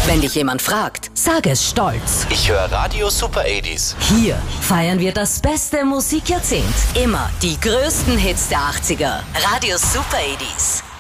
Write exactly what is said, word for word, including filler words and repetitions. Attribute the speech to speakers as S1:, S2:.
S1: Wenn dich jemand fragt, sag es stolz.
S2: Ich höre Radio Super achtziger.
S1: Hier feiern wir das beste Musikjahrzehnt. Immer die größten Hits der achtziger. Radio Super achtziger.